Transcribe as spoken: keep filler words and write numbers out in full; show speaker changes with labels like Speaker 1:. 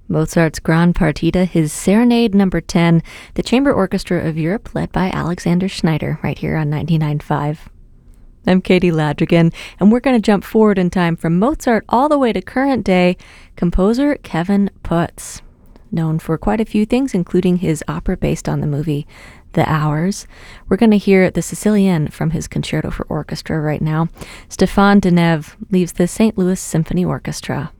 Speaker 1: Mozart's Grand Partita, his Serenade number ten, the Chamber Orchestra of Europe, led by Alexander Schneider, right here on ninety-nine point five. I'm Katie Ladrigan, and we're going to jump forward in time from Mozart all the way to current day composer Kevin Putz, known for quite a few things, including his opera based on the movie The Hours. We're going to hear the Sicilienne from his Concerto for Orchestra right now. Stéphane Denève leaves the Saint Louis Symphony Orchestra.